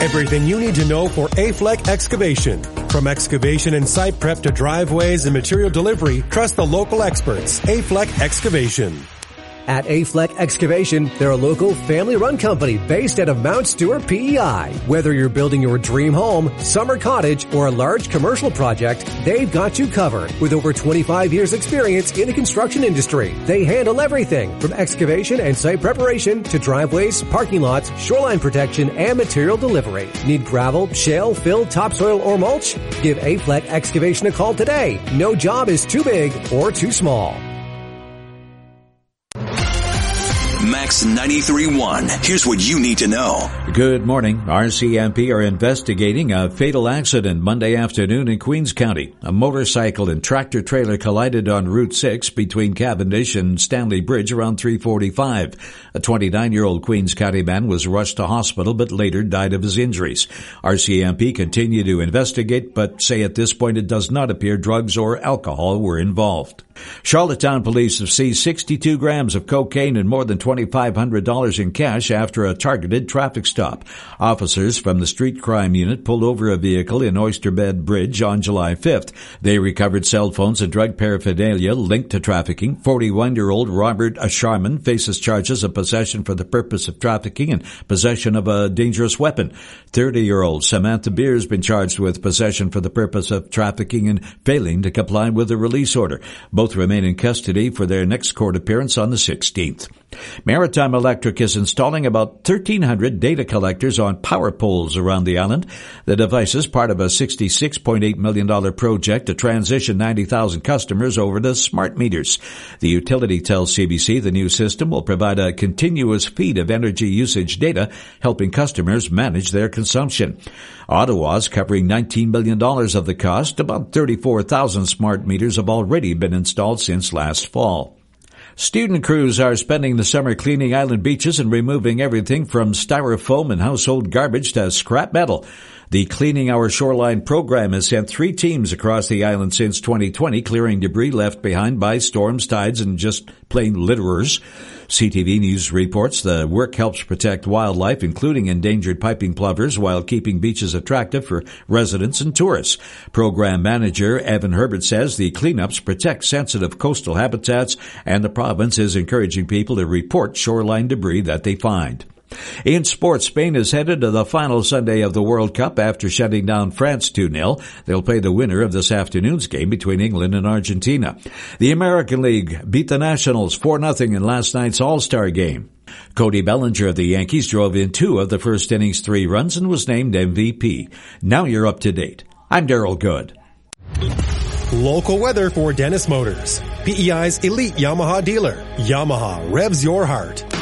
Everything you need to know for Afleck Excavation. From excavation and site prep to driveways and material delivery, trust the local experts. Afleck Excavation. At Afleck Excavation, they're a local family-run company based out of Mount Stewart, PEI. Whether you're building your dream home, summer cottage, or a large commercial project, they've got you covered. With over 25 years experience in the construction industry, they handle everything from excavation and site preparation to driveways, parking lots, shoreline protection, and material delivery. Need gravel, shale, fill, topsoil, or mulch? Give Afleck Excavation a call today. No job is too big or too small. Max 93.1. Here's what you need to know. Good morning. RCMP are investigating a fatal accident Monday afternoon in Queens County. A motorcycle and tractor trailer collided on Route 6 between Cavendish and Stanley Bridge around 3:45. A 29-year-old Queens County man was rushed to hospital but later died of his injuries. RCMP continue to investigate but say at this point it does not appear drugs or alcohol were involved. Charlottetown police have seized 62 grams of cocaine and more than $2,500 in cash after a targeted traffic stop. Officers from the street crime unit pulled over a vehicle in Oysterbed Bridge on July 5th. They recovered cell phones and drug paraphernalia linked to trafficking. 41-year-old Robert Sharman faces charges of possession for the purpose of trafficking and possession of a dangerous weapon. 30-year-old Samantha Beer has been charged with possession for the purpose of trafficking and failing to comply with a release order. Both remain in custody for their next court appearance on the 16th. Maritime Electric is installing about 1,300 data collectors on power poles around the island. The device is part of a $66.8 million project to transition 90,000 customers over to smart meters. The utility tells CBC the new system will provide a continuous feed of energy usage data, helping customers manage their consumption. Ottawa's covering $19 million of the cost. About 34,000 smart meters have already been installed since last fall. Student crews are spending the summer cleaning island beaches and removing everything from styrofoam and household garbage to scrap metal. The Cleaning Our Shoreline program has sent 3 teams across the island since 2020, clearing debris left behind by storms, tides, and just plain litterers. CTV News reports the work helps protect wildlife, including endangered piping plovers, while keeping beaches attractive for residents and tourists. Program manager Evan Herbert says the cleanups protect sensitive coastal habitats, and the province is encouraging people to report shoreline debris that they find. In sports, Spain is headed to the final Sunday of the World Cup after shutting down France 2-0. They'll play the winner of this afternoon's game between England and Argentina. The American League beat the Nationals 4-0 in last night's All-Star game. Cody Bellinger of the Yankees drove in 2 of the first inning's 3 runs and was named MVP. Now you're up to date. I'm Daryl Good. Local weather for Dennis Motors, PEI's elite Yamaha dealer. Yamaha revs your heart.